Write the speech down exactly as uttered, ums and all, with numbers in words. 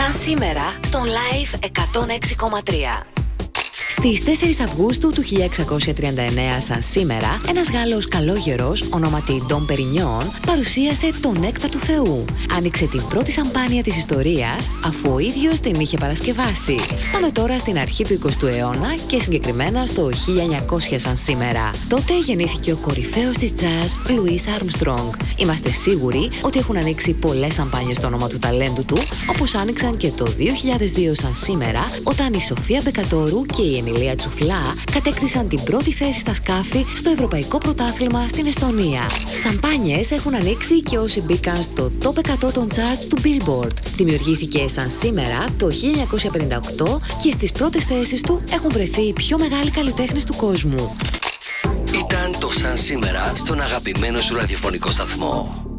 Σαν σήμερα στον Live εκατόν έξι κόμμα τρία. Στις τέσσερις Αυγούστου του χίλια εξακόσια τριάντα εννέα, σαν σήμερα, ένας Γάλλος καλόγερος, ονόματι Ντον Περινιόν, παρουσίασε το νέκταρ του Θεού. Άνοιξε την πρώτη σαμπάνια της ιστορίας, αφού ο ίδιος την είχε παρασκευάσει. Πάμε τώρα στην αρχή του εικοστού αιώνα και συγκεκριμένα στο χίλια εννιακόσια σαν σήμερα. Τότε γεννήθηκε ο κορυφαίος της jazz, Λουίς Άρμστρονγκ. Είμαστε σίγουροι ότι έχουν ανοίξει πολλές σαμπάνιες στο όνομα του ταλέντου του, όπως άνοιξαν και το δύο χιλιάδες δύο σαν σήμερα, όταν η Σοφία Μπεκατόρου και η Εμιλία Τσουφλά κατέκτησαν την πρώτη θέση στα σκάφη στο Ευρωπαϊκό Πρωτάθλημα στην Εστονία. Σαμπάνιες έχουν ανοίξει και όσοι μπήκαν στο Top εκατό των charts του Billboard. Δημιουργήθηκε σαν σήμερα το χίλια εννιακόσια πενήντα οκτώ και στις πρώτες θέσεις του έχουν βρεθεί οι πιο μεγάλοι καλλιτέχνες του κόσμου. Ήταν το Σαν σήμερα στον αγαπημένο σου ραδιοφωνικό σταθμό.